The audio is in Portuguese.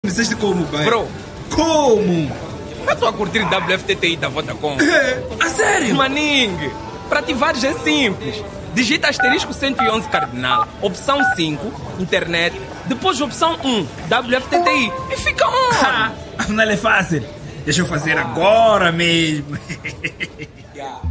Disseste como, pai? Bro, Como? eu estou a curtir WFTTI da Vodacom. A sério? Maning, para ativares é simples. Digita asterisco 111 cardinal, opção 5, internet, depois opção 1, WFTTI e fica on. Afinal é fácil. Deixa eu fazer agora mesmo.